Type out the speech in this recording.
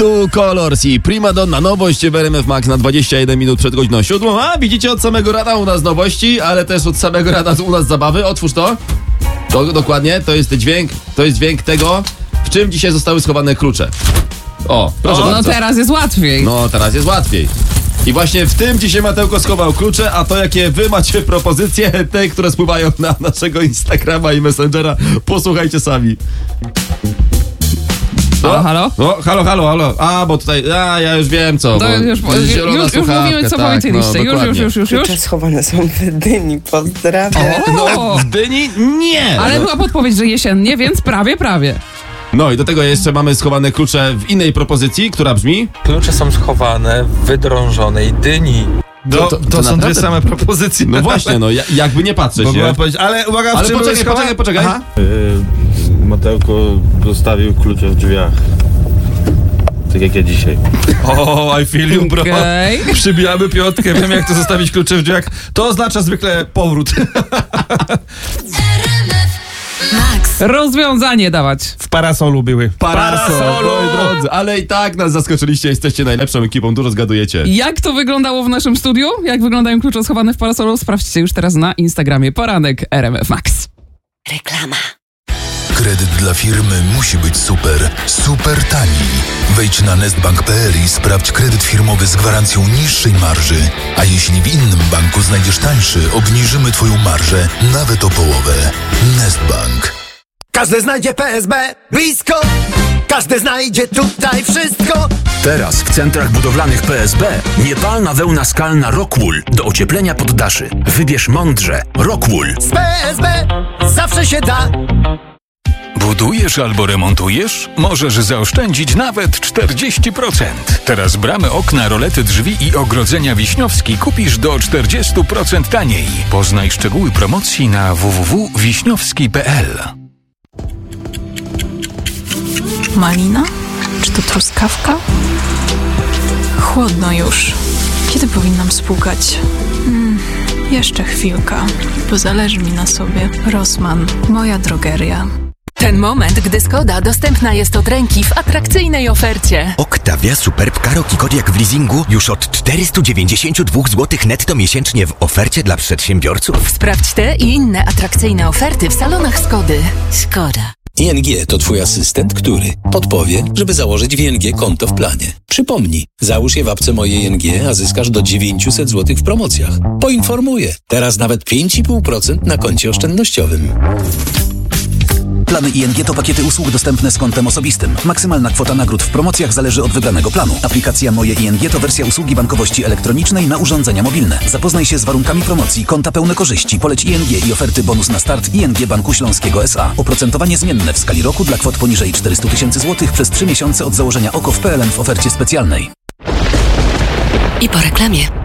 Tu Colors i Primadonna, nowość w RMF Max na 21 minut przed godziną 7. A widzicie, od samego rana u nas nowości, ale też od samego rana u nas zabawy. Otwórz to. Dokładnie, to jest dźwięk tego, w czym dzisiaj zostały schowane klucze. O, proszę bardzo. No teraz jest łatwiej. No, teraz jest łatwiej. I właśnie w tym dzisiaj Mateuko schował klucze, a to jakie wy macie propozycje, te, które spływają na naszego Instagrama i Messengera, posłuchajcie sami. Halo? No, halo. A, bo tutaj, ja już wiem co. To już mówimy, co powiedzieliście. Już. Klucze schowane są w dyni, pozdrawiam. No, w dyni? Nie! Ale była podpowiedź, że jesiennie, więc prawie. No i do tego jeszcze mamy schowane klucze w innej propozycji, która brzmi... Klucze są schowane w wydrążonej dyni. To są dwie same propozycje. No właśnie, no jakby nie patrzeć, nie? Ale uwaga, Ale poczekaj. Mateuko zostawił klucze w drzwiach. Tak jak ja dzisiaj. O, I feel you, bro. Okay. Przybijamy piątkę, wiem jak to zostawić klucze w drzwiach. To oznacza zwykle powrót. Rozwiązanie dawać. W parasolu były. Parasolu! Moi drodzy, ale i tak nas zaskoczyliście, jesteście najlepszą ekipą, dużo zgadujecie. Jak to wyglądało w naszym studiu? Jak wyglądają klucze schowane w parasolu? Sprawdźcie już teraz na Instagramie. Poranek RMF Max. Reklama. Kredyt dla firmy musi być super tani. Wejdź na nestbank.pl i sprawdź kredyt firmowy z gwarancją niższej marży. A jeśli w innym banku znajdziesz tańszy, obniżymy twoją marżę nawet o połowę. Nestbank. Każdy znajdzie PSB blisko. Każdy znajdzie tutaj wszystko. Teraz w centrach budowlanych PSB niepalna wełna skalna Rockwool do ocieplenia poddaszy. Wybierz mądrze. Rockwool. Z PSB zawsze się da. Budujesz albo remontujesz? Możesz zaoszczędzić nawet 40%. Teraz bramy, okna, rolety drzwi i ogrodzenia Wiśniowski kupisz do 40% taniej. Poznaj szczegóły promocji na www.wiśniowski.pl. Malina? Czy to truskawka? Chłodno już. Kiedy powinnam spłukać? Jeszcze chwilka, bo zależy mi na sobie. Rossmann, moja drogeria. Ten moment, gdy Skoda dostępna jest od ręki w atrakcyjnej ofercie. Octavia Superb Karoq i Kodiaq w leasingu już od 492 zł netto miesięcznie w ofercie dla przedsiębiorców. Sprawdź te i inne atrakcyjne oferty w salonach Skody. Skoda. ING to twój asystent, który podpowie, żeby założyć w ING konto w planie. Przypomnij, załóż je w apce Moje ING, a zyskasz do 900 zł w promocjach. Poinformuję, teraz nawet 5,5% na koncie oszczędnościowym. Plany ING to pakiety usług dostępne z kontem osobistym. Maksymalna kwota nagród w promocjach zależy od wybranego planu. Aplikacja Moje ING to wersja usługi bankowości elektronicznej na urządzenia mobilne. Zapoznaj się z warunkami promocji, konta pełne korzyści, poleć ING i oferty bonus na start ING Banku Śląskiego S.A. Oprocentowanie zmienne w skali roku dla kwot poniżej 400 000 zł przez 3 miesiące od założenia OKO w PLN w ofercie specjalnej. I po reklamie.